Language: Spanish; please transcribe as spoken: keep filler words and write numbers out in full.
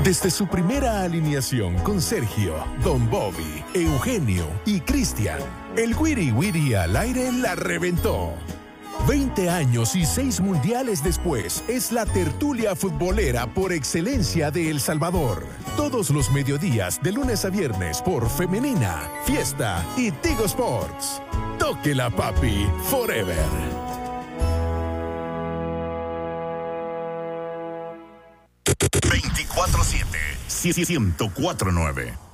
Desde su primera alineación con Sergio, Don Bobby, Eugenio y Cristian, el Wiri Wiri al aire la reventó. veinte años y seis mundiales después, es la tertulia futbolera por excelencia de El Salvador. Todos los mediodías, de lunes a viernes, por Femenina, Fiesta y Tigo Sports. Tóquela, papi, forever. veinticuatro siete, ciento cuatro nueve.